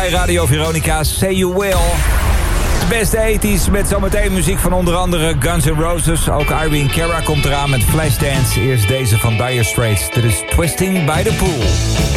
bij Radio Veronica, Say You Will. De beste 80's met zometeen muziek van onder andere Guns N' Roses. Ook Irene Cara komt eraan met Flashdance. Eerst deze van Dire Straits. Dit is Twisting by the Pool.